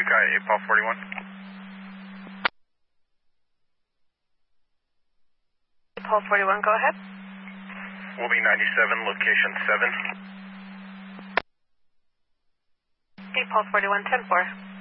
got 8 Paul 41. Paul 41, go ahead. Will be 97, location 7. 8 Paul 41, 10-4.